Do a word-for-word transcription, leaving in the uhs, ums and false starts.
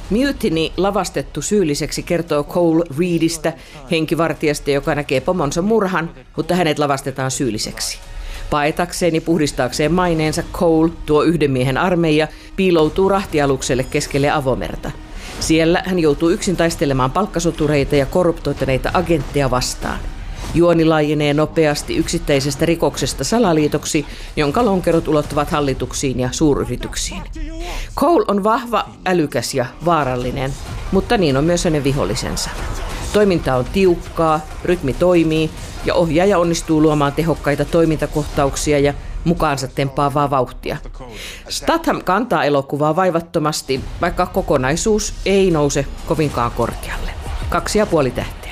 Mutiny lavastettu syylliseksi kertoo Cole Reedistä, henkivartijasta, joka näkee pomonsa murhan, mutta hänet lavastetaan syylliseksi. Paetakseen ja puhdistaakseen maineensa Cole, tuo yhden miehen armeija, piiloutuu rahtialukselle keskelle avomerta. Siellä hän joutuu yksin taistelemaan palkkasotureita ja korruptoituneita agentteja vastaan. Juoni laajenee nopeasti yksittäisestä rikoksesta salaliitoksi, jonka lonkerot ulottuvat hallituksiin ja suuryrityksiin. Cole on vahva, älykäs ja vaarallinen, mutta niin on myös hänen vihollisensa. Toiminta on tiukkaa, rytmi toimii ja ohjaaja onnistuu luomaan tehokkaita toimintakohtauksia ja mukaansa tempaavaa vauhtia. Statham kantaa elokuvaa vaivattomasti, vaikka kokonaisuus ei nouse kovinkaan korkealle. Kaksi ja puoli tähteä.